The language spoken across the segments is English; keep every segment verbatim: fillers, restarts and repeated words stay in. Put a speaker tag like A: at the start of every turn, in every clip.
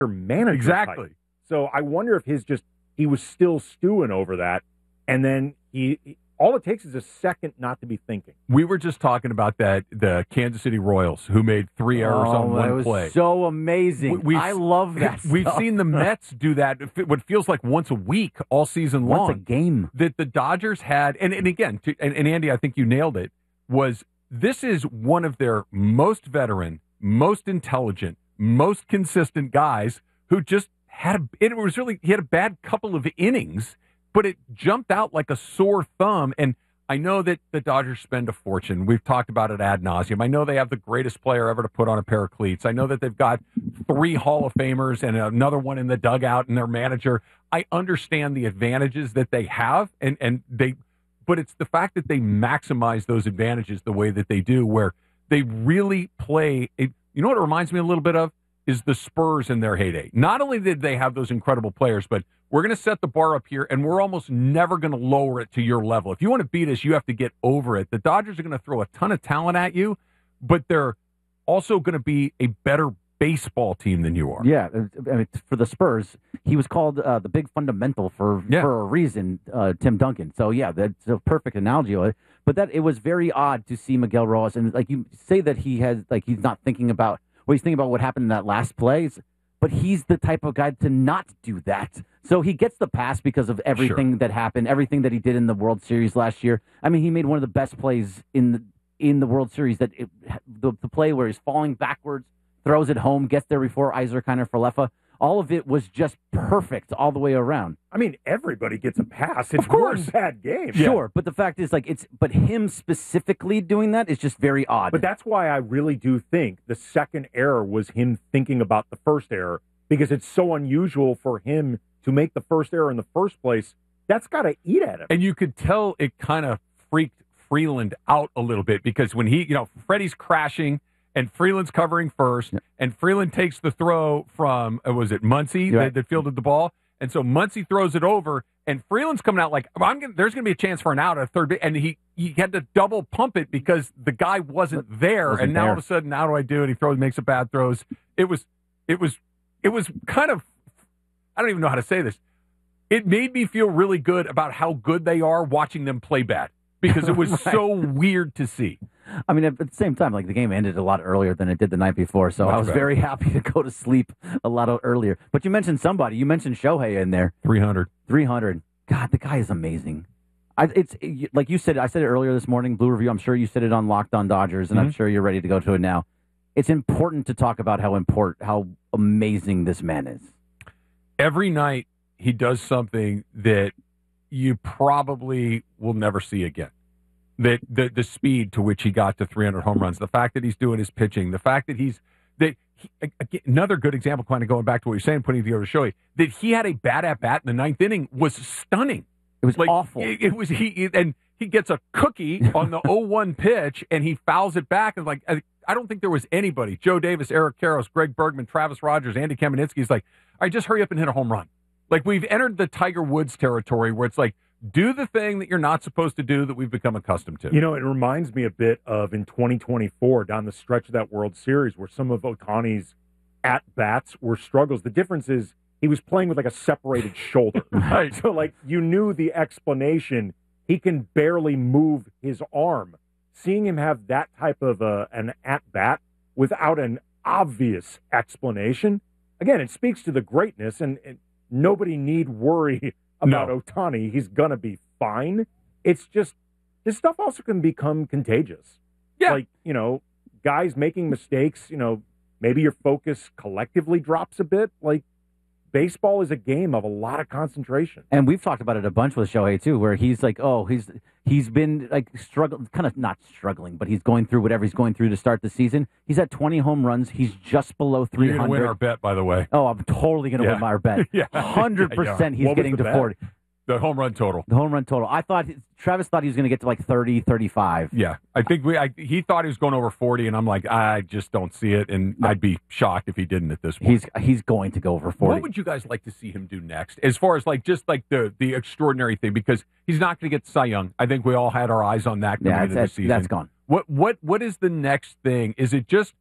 A: manager
B: Exactly.
A: type. So I wonder if his just he was still stewing over that, and then he, he all it takes is a second not to be thinking.
B: We were just talking about that the Kansas City Royals who made three errors
C: oh,
B: on one
C: that was
B: play.
C: So amazing.
B: We've,
C: I love that.
B: We've
C: stuff.
B: seen the Mets do that. What feels like once a week all season long.
C: Once a game.
B: That the Dodgers had, and, and again, to, and, and Andy, I think you nailed it. Was this is one of their most veteran, most intelligent, most consistent guys who just had a, it was really, he had a bad couple of innings, but it jumped out like a sore thumb. And I know that the Dodgers spend a fortune. We've talked about it ad nauseum. I know they have the greatest player ever to put on a pair of cleats. I know that they've got three Hall of Famers and another one in the dugout and their manager. I understand the advantages that they have, and, and they, but it's the fact that they maximize those advantages the way that they do, where they really play. It, you know what it reminds me a little bit of? Is the Spurs in their heyday. Not only did they have those incredible players, but we're going to set the bar up here, and we're almost never going to lower it to your level. If you want to beat us, you have to get over it. The Dodgers are going to throw a ton of talent at you, but they're also going to be a better baseball team than you are.
C: Yeah, I mean, for the Spurs, he was called uh, the big fundamental for
B: Yeah.
C: for a reason, uh, Tim Duncan. So, yeah, that's a perfect analogy of it. But that it was very odd to see Miguel Rojas, and like you say that he has, like he's not thinking about, well, he's thinking about what happened in that last play, but he's the type of guy to not do that. So he gets the pass because of everything
B: Sure.
C: that happened, everything that he did in the World Series last year. I mean, he made one of the best plays in the in the World Series, that it, the, the play where he's falling backwards, throws it home, gets there before Eiserkiner Falefa. All of it was just perfect all the way around.
A: I mean, everybody gets a pass. It's
B: Of course.
A: one bad game.
C: Sure, but the fact is, like, it's but him specifically doing that is just very odd.
A: But that's why I really do think the second error was him thinking about the first error, because it's so unusual for him to make the first error in the first place. That's got to eat at him.
B: And you could tell it kind of freaked Freeland out a little bit, because when he, you know, Freddie's crashing and Freeland's covering first, yeah. and Freeland takes the throw from, uh, was it Muncy
C: right.
B: that, that fielded the ball? And so Muncy throws it over, and Freeland's coming out like, I'm gonna, there's going to be a chance for an out at third base. And he, he had to double pump it because the guy wasn't there.
C: Wasn't
B: and now
C: there.
B: all of a sudden, how do I do it? He throws, makes a bad throws. It was, it was, it was kind of, I don't even know how to say this. It made me feel really good about how good they are watching them play bad, because it was
C: right.
B: so weird to see.
C: I mean, at the same time, like, the game ended a lot earlier than it did the night before, so
B: Much
C: I was
B: better.
C: very happy to go to sleep a lot earlier. But you mentioned somebody. You mentioned Shohei in there.
B: three hundred.
C: three hundred. God, the guy is amazing. I, it's like you said. I said it earlier this morning, Blue Review. I'm sure you said it on Locked On Dodgers, and
B: Mm-hmm.
C: I'm sure you're ready to go to it now. It's important to talk about how important, how amazing this man is.
B: Every night he does something that you probably will never see again. That the the speed to which he got to three hundred home runs, the fact that he's doing his pitching, the fact that he's that he, again, another good example, kind of going back to what you're saying, putting together to show you that he had a bad at bat in the ninth inning was stunning.
C: It was
B: like,
C: awful.
B: It, it was he and he gets a cookie on the oh one pitch and he fouls it back, and like I, I don't think there was anybody, Joe Davis, Eric Karros, Greg Bergman, Travis Rogers, Andy Kamenetsky's like, all right, just hurry up and hit a home run. Like, we've entered the Tiger Woods territory where it's like, do the thing that you're not supposed to do that we've become accustomed to.
A: You know, it reminds me a bit of in twenty twenty-four, down the stretch of that World Series, where some of Ohtani's at-bats were struggles. The difference is he was playing with like a separated shoulder.
B: Right.
A: So, like, you knew the explanation. He can barely move his arm. Seeing him have that type of uh, an at-bat without an obvious explanation, again, it speaks to the greatness, and, and nobody need worry about
B: No.
A: Ohtani. He's going to be fine. It's just, this stuff also can become contagious.
B: Yeah.
A: Like, you know, guys making mistakes, you know, maybe your focus collectively drops a bit. Like, baseball is a game of a lot of concentration.
C: And we've talked about it a bunch with Shohei too, where he's like, oh, he's he's been like struggling, kind of not struggling, but he's going through whatever he's going through to start the season. He's at twenty home runs. He's just below three
B: You're going to
C: hundred.
B: win our bet, by the way.
C: Oh, I'm totally going to
B: Yeah.
C: win my bet.
B: Yeah.
C: Hundred
B: Yeah,
C: percent.
B: yeah.
C: He's
A: What was
C: getting
A: the
C: to
A: bet?
C: forty.
B: The home run total.
C: The home run total. I thought Travis thought he was going to get to like thirty, thirty-five.
B: Yeah, I think we. I, he thought he was going over forty, and I'm like, I just don't see it, and I'd be shocked if he didn't at this point.
C: He's he's going to go over forty.
B: What would you guys like to see him do next, as far as like just like the the extraordinary thing? Because he's not going to get Cy Young. I think we all had our eyes on that coming
C: yeah,
B: into
C: that's,
B: the season.
C: that's gone.
B: What what what is the next thing? Is it just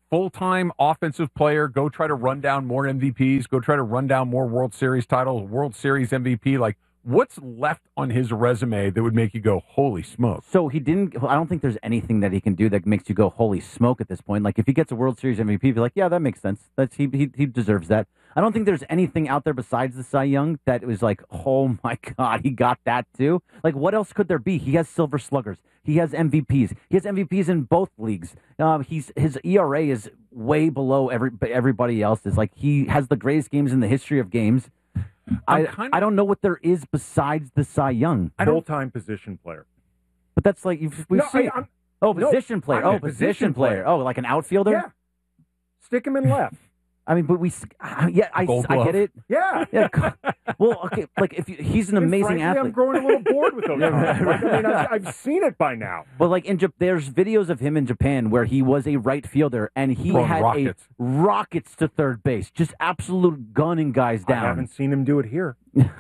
B: full-time offensive player, go try to run down more M V Ps, go try to run down more World Series titles, World Series M V P, like, what's left on his resume that would make you go, holy smoke?
C: So he didn't. I don't think there's anything that he can do that makes you go, holy smoke at this point. Like if he gets a World Series M V P, you'd be like, yeah, that makes sense. That's he he, he deserves that. I don't think there's anything out there besides the Cy Young that was like, oh my God, he got that too. Like what else could there be? He has Silver Sluggers. He has M V Ps. He has M V Ps in both leagues. Uh, he's his E R A is way below every everybody else's. Like he has the greatest games in the history of games. I,
B: kind of,
C: I don't know what there is besides the Cy Young.
A: Full-time position player.
C: But that's like you've, we've
A: No,
C: seen.
A: I, I'm,
C: oh,
A: no,
C: position player.
A: I'm
C: Oh,
A: a
C: position,
A: position
C: player.
A: player.
C: Oh, like an outfielder.
A: yeah. Stick him in left.
C: I mean, but we. Uh, yeah, I,
B: Gold
C: I
B: glove.
C: get it.
A: Yeah.
C: Yeah. co- Well, okay. Like if you, he's an
A: And
C: amazing
A: frankly,
C: athlete.
A: I'm growing a little bored with those.
C: Yeah,
A: comments.
C: right,
A: Like, I mean, I've, I've seen it by now.
C: But like in Jap- there's videos of him in Japan where he was a right fielder and he
B: Throwing
C: had
B: rockets.
C: a rockets to third base, just absolute gunning guys
A: I
C: down.
A: haven't seen him do it here.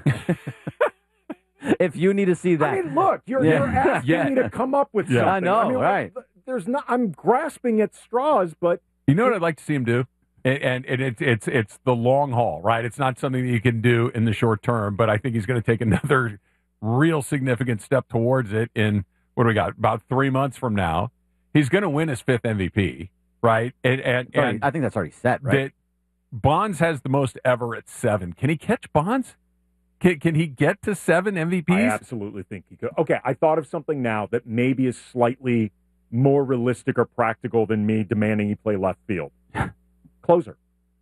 C: If you need to see that,
A: I mean, look, you're,
C: Yeah.
A: you're asking
B: Yeah.
A: me to come up with
B: Yeah.
A: something.
C: I know,
A: mean,
C: right.
A: There's not. I'm grasping at straws, but
B: You know what I'd like to see him do? And, and, and it's it's it's the long haul, right? It's not something that you can do in the short term, but I think he's going to take another real significant step towards it in, what do we got, about three months from now. He's going to win his fifth M V P, right? And, and,
C: It's already-
B: and
C: I think that's already set, right?
B: that Bonds has the most ever at seven. Can he catch Bonds? Can, can he get to seven M V Ps?
A: I absolutely think he could. Okay, I thought of something now that maybe is slightly more realistic or practical than me demanding he play left field. Closer.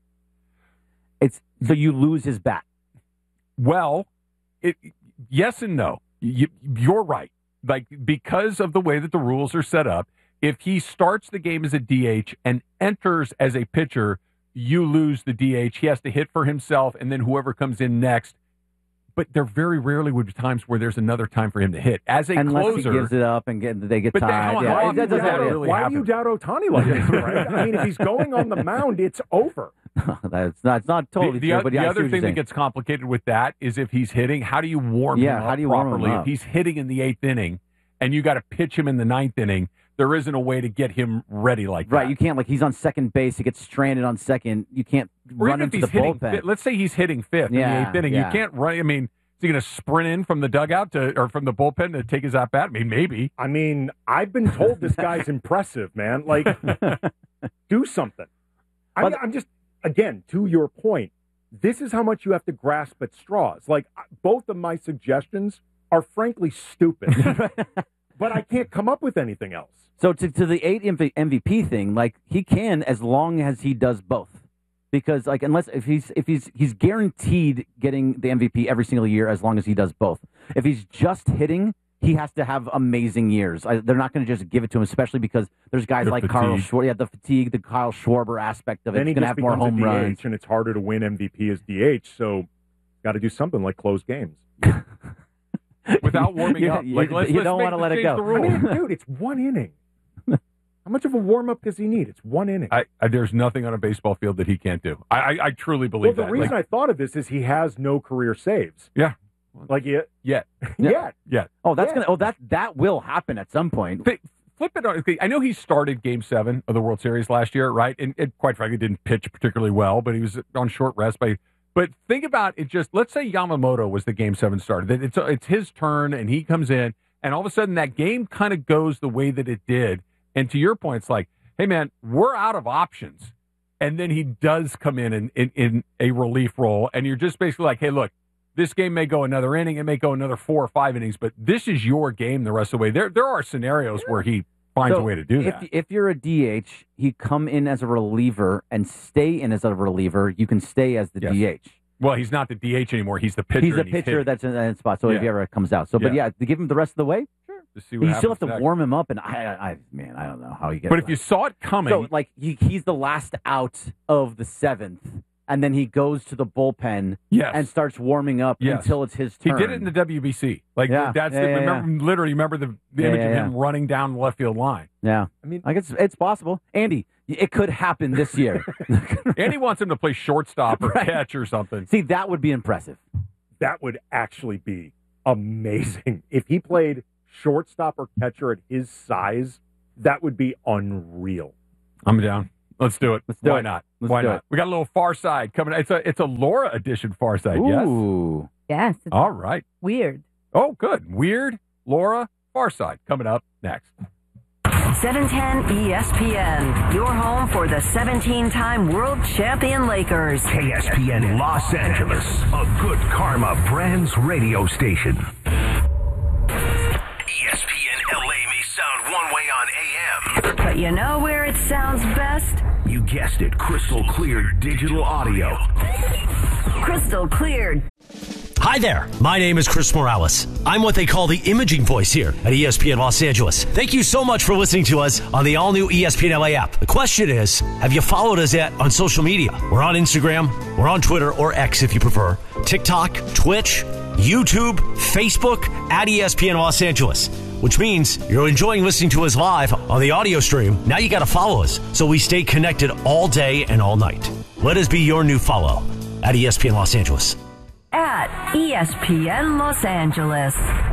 C: It's so you lose his bat.
B: Well, it, yes and no. You, you're right. Like, because of the way that the rules are set up, if he starts the game as a D H and enters as a pitcher, you lose the D H. He has to hit for himself, and then whoever comes in next. But there very rarely would be times where there's another time for him to hit. As a
C: Unless
B: closer,
C: he gives it up and get, they get
B: But then
C: tied.
B: how-
C: yeah,
B: how
C: it-
B: often
C: that
B: does
C: doesn't
B: that
C: happen.
B: really
A: Why
B: happen?
A: do you doubt Ohtani like this, right? I mean, if he's going on the mound, it's over.
C: That's not, it's not totally
B: the, the,
C: true.
B: o-
C: But
B: the
C: yeah, I see
B: other
C: what you're
B: thing that
C: saying.
B: gets complicated with that is if he's hitting, how do you warm
C: Yeah,
B: him up
C: how do you warm him
B: properly?
C: up?
B: If he's hitting in the eighth inning and you got to pitch him in the ninth inning, there isn't a way to get him ready like
C: Right,
B: that.
C: you can't like he's on second base. He gets stranded on second. You can't
B: Or
C: run
B: even if
C: into
B: he's
C: the
B: hitting,
C: bullpen.
B: fi- let's say he's hitting fifth in the
C: Yeah,
B: eighth inning.
C: yeah.
B: You can't run. I mean, is he going to sprint in from the dugout to or from the bullpen to take his at bat? I mean, maybe.
A: I mean, I've been told this guy's impressive, man. Like, do something. I mean,
C: But-
A: I'm just, again, to your point, this is how much you have to grasp at straws. Like, both of my suggestions are frankly stupid, but I can't come up with anything else.
C: So to to the eight M V P thing, like he can as long as he does both, because like unless if he's if he's he's guaranteed getting the M V P every single year as long as he does both. If he's just hitting, he has to have amazing years. I, they're not going to just give it to him, especially because there's guys
B: The
C: like Carl
B: fatigue.
C: Schwarber. Yeah, the fatigue, the Kyle Schwarber aspect of it.
A: Then he
C: He's going to
A: just
C: have more
A: becomes
C: home
A: a D H,
C: runs.
A: and it's harder to win M V P as D H. So, got to do something like close games.
B: Without warming
C: You-
B: up.
C: you-
B: Like, let's,
C: you
B: let's
C: don't
B: make
C: wanna
B: the-
C: let it
B: change
C: go.
B: the
A: I
B: rule.
A: mean, dude, it's one inning. How much of a warm up does he need? It's one inning.
B: I, I, there's nothing on a baseball field that he can't do. I, I, I truly
A: Well,
B: believe
A: the
B: that.
A: reason
B: Like,
A: I thought of this is he has no career saves.
B: yeah,
A: Like, yet,
B: yeah,
A: yet.
B: yeah.
C: Oh, that's
A: Yeah.
C: gonna. Oh, that that will happen at some point.
B: Th- Flip it on. okay, I know he started Game Seven of the World Series last year, right? And, and quite frankly, didn't pitch particularly well, but he was on short rest. By but think about it. Just let's say Yamamoto was the Game Seven starter. That It's it's his turn, and he comes in, and all of a sudden that game kind of goes the way that it did. And to your point, it's like, hey man, we're out of options. And then he does come in in, in in a relief role, and you're just basically like, hey, look, this game may go another inning, it may go another four or five innings, but this is your game the rest of the way. There there are scenarios where he finds
C: So
B: a way to do
C: if,
B: that.
C: If you're a D H, you come in as a reliever and stay in as a reliever. You can stay as the
B: Yes.
C: D H.
B: Well, he's not the D H anymore. He's the pitcher.
C: He's a
B: and
C: pitcher
B: hitting.
C: that's in that spot. So if
B: Yeah.
C: he ever comes out, so but
B: Yeah.
C: yeah, to give him the rest of the way,
B: to see what
C: you still have
B: happens
C: to
B: next.
C: warm him up. And I, I, I man, I don't know how he gets.
B: But if you saw it coming,
C: so like he, he's the last out of the seventh, and then he goes to the bullpen
B: yes,
C: and starts warming up
B: Yes.
C: until it's his
B: he
C: turn.
B: did it in the W B C. Like
C: Yeah.
B: that's
C: Yeah,
B: the,
C: yeah,
B: remember literally remember the, the
C: Yeah,
B: image
C: yeah,
B: of him running down the left field line.
C: Yeah,
A: I mean,
C: I guess it's possible. Andy, it could happen this year.
B: And he wants him to play shortstop or
C: Right.
B: catch or something.
C: See, that would be impressive.
A: that would actually be amazing. If he played shortstop or catcher at his size, that would be unreal.
B: I'm down. Let's do it.
C: Let's do
B: Why
C: it.
B: not?
C: Let's
B: Why
C: do
B: not?
C: it.
B: We got a little Far Side coming. It's a it's a Laura edition Far Side.
C: Ooh.
D: Yes. It's
B: Yes. All right.
D: weird.
B: Oh, good. Weird. Laura Far Side coming up next.
E: seven ten E S P N, your home for the seventeen-time world champion Lakers.
F: K S P N Los Angeles, a Good Karma Brands radio station. E S P N L A may sound one way on A M.
E: But you know where it sounds best?
F: You guessed it, crystal clear digital audio.
E: Crystal cleared.
G: Hi there, my name is Chris Morales. I'm what they call the imaging voice here at E S P N Los Angeles. Thank you so much for listening to us on the all-new E S P N L A app. The question is, have you followed us yet on social media? We're on Instagram, we're on Twitter, or X if you prefer, TikTok, Twitch, YouTube, Facebook, at E S P N Los Angeles. Which means you're enjoying listening to us live on the audio stream. Now you got to follow us so we stay connected all day and all night. Let us be your new follow at E S P N Los Angeles.
E: At E S P N Los Angeles.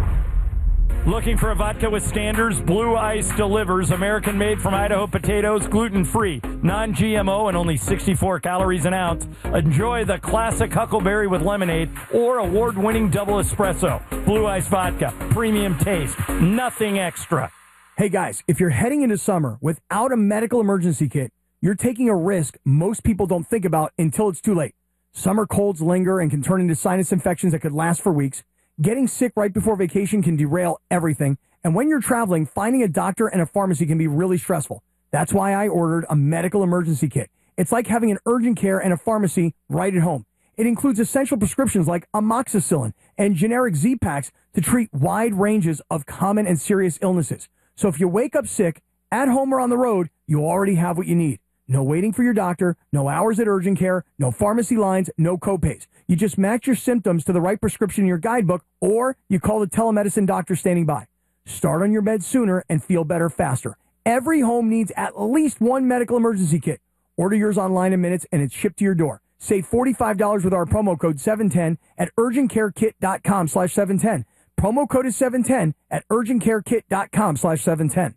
H: Looking for a vodka with standards? Blue Ice delivers. American made from Idaho potatoes, gluten-free, non-G M O, and only sixty-four calories an ounce. Enjoy the classic Huckleberry with lemonade or award-winning double espresso. Blue Ice vodka, premium taste, nothing extra.
I: Hey guys, if you're heading into summer without a medical emergency kit, you're taking a risk most people don't think about until it's too late. Summer colds linger and can turn into sinus infections that could last for weeks. Getting sick right before vacation can derail everything. And when you're traveling, finding a doctor and a pharmacy can be really stressful. That's why I ordered a medical emergency kit. It's like having an urgent care and a pharmacy right at home. It includes essential prescriptions like amoxicillin and generic Z-Packs to treat wide ranges of common and serious illnesses. So if you wake up sick, at home or on the road, you already have what you need. No waiting for your doctor, no hours at urgent care, no pharmacy lines, no copays. You just match your symptoms to the right prescription in your guidebook, or you call the telemedicine doctor standing by. Start on your bed sooner and feel better faster. Every home needs at least one medical emergency kit. Order yours online in minutes and it's shipped to your door. Save forty-five dollars with our promo code seven ten at urgentcarekit.com slash 710. Promo code is seven ten at urgentcarekit.com slash 710.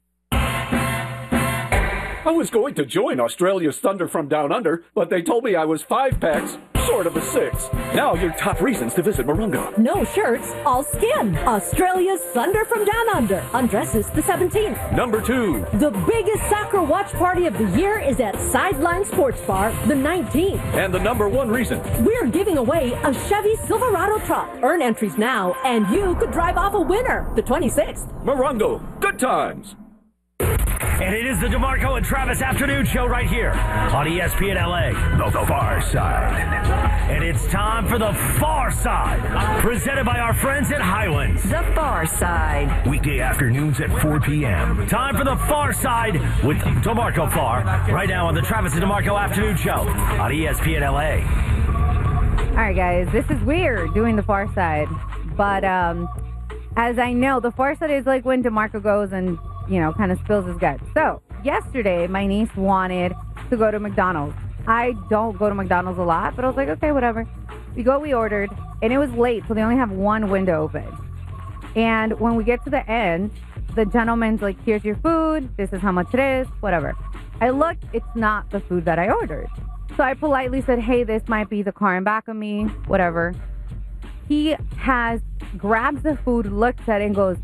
J: I was going to join Australia's Thunder from Down Under, but they told me I was five packs, sort of a six. Now your top reasons to visit Morongo.
K: No shirts, all skin. Australia's Thunder from Down Under. Undresses the seventeenth.
J: Number two.
K: The biggest soccer watch party of the year is at Sideline Sports Bar, the nineteenth.
J: And the number one reason.
K: We're giving away a Chevy Silverado truck. Earn entries now, and you could drive off a winner, the twenty-sixth.
J: Morongo. Good times.
G: And it is the DeMarco and Travis Afternoon Show right here on E S P N L A.
F: The Far Side.
G: And it's time for the Far Side, presented by our friends at Highlands.
E: The Far Side.
F: Weekday afternoons at four p.m.
G: Time for the Far Side with DeMarco Far, right now on the Travis and DeMarco Afternoon Show on E S P N L A.
D: All right, guys, this is weird doing the Far Side, but um, as I know, the Far Side is like when DeMarco goes and, you know, kind of spills his guts. So yesterday, my niece wanted to go to McDonald's. I don't go to McDonald's a lot, but I was like, okay, whatever. We go, we ordered, and it was late, so they only have one window open. And when we get to the end, the gentleman's like, here's your food. This is how much it is, whatever. I looked, it's not the food that I ordered. So I politely said, hey, this might be the car in back of me, whatever. He has, grabs the food, looks at it, and goes,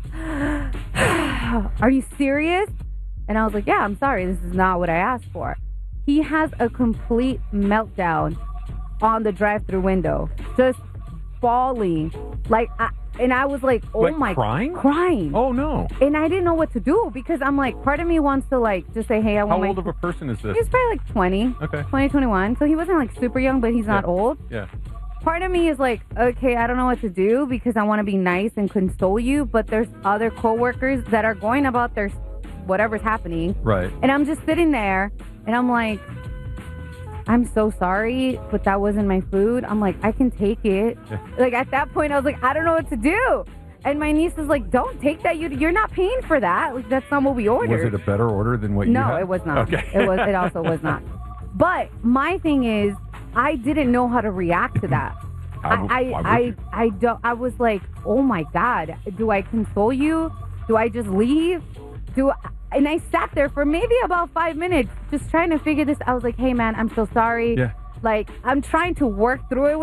D: are you serious? And I was like, yeah, I'm sorry. This is not what I asked for. He has a complete meltdown on the drive-thru window, just bawling. Like, I, and I was like, oh
B: like
D: my,
B: crying?
D: Crying.
B: Oh, no.
D: And I didn't know what to do because I'm like, part of me wants to like, just say, hey, I want
B: How
D: my...
B: old of a person is this?
D: He's probably like twenty.
B: Okay.
D: twenty, twenty-one. So he wasn't like super young, but he's not
B: Yeah.
D: old.
B: Yeah.
D: Part of me is like, okay, I don't know what to do because I want to be nice and console you, but there's other coworkers that are going about their whatever's happening.
B: Right.
D: And I'm just sitting there and I'm like, I'm so sorry, but that wasn't my food. I'm like, I can take it.
B: Yeah.
D: Like at that point, I was like, I don't know what to do. And my niece is like, don't take that. You, you're not paying for that. Like, that's not what we ordered.
B: Was it a better order than what you
D: No,
B: had?
D: it was not.
B: Okay.
D: It was. It also was not. But my thing is, I didn't know how to react to that.
B: How-
D: I,
B: why would
D: I,
B: you?
D: I, I don't. I was like, oh my God, do I console you? Do I just leave? Do I, And I sat there for maybe about five minutes just trying to figure this. I was like, hey, man, I'm so sorry.
B: Yeah.
D: Like, I'm trying to work through it